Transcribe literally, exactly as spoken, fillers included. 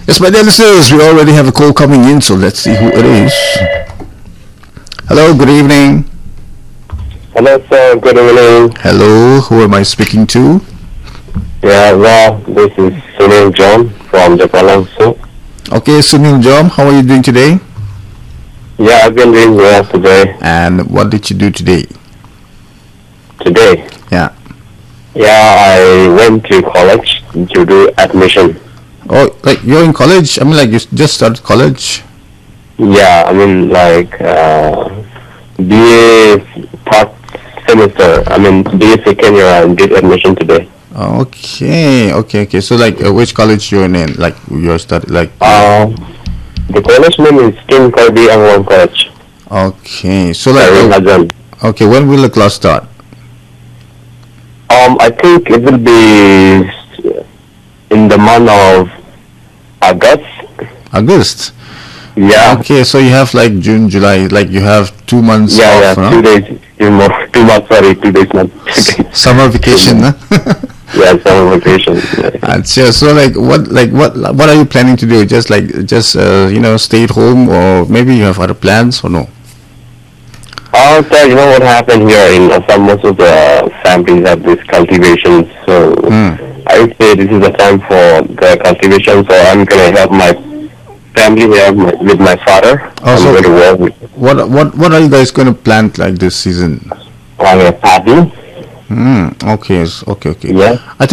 Yes, my dear listeners, we already have a call coming in, so let's see who it is. Hello, good evening. Hello, sir. Good evening. Hello, who am I speaking to? Yeah, well, this is Sunil John from the Palangsu. Okay, Sunil Jom, how are you doing today? Yeah, I've been doing well today. And what did you do today? Today? Yeah. Yeah, I went to college to do admission. Oh, like you're in college? I mean, like you s- just started college? Yeah, I mean, like, uh, B A third semester. I mean, B A second year, I did admission today. Okay, okay, okay. So, like, uh, which college you're in? Like, you're studying, like, Um, the college name is King Kirby Angwon College. okay. So, like, Darul uh, Hazan. okay, when will the class start? Um, I think it will be in the month of August. August. Yeah. Okay, so you have like June, July, like you have two months Yeah, off, yeah, huh? two days, two more, two months, sorry, two days, not two days. Summer vacation, huh? Yeah, summer vacation. And so, so like what, like what, what are you planning to do? Just like, just uh, you know, stay at home, or maybe you have other plans, or no? Uh, so you know what happened here in Assam, most of the families have this cultivation, so Hmm. I would say this is the time for the cultivation, so I'm gonna help my family here my, with my father. Oh, I'm so- going to work with What, what, what are you guys going to plant like this season? uh, paddy. Hmm. Okay. s- Okay. Okay. Yeah. I think.